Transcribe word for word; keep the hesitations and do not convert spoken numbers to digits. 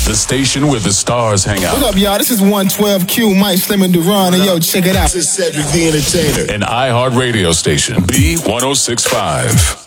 The station where the stars hang out. What up, y'all? This is one twelve Q, Mike Slim and Duran, and yo, check it out. This is Cedric the Entertainer. An iHeart radio station, B one oh six point five.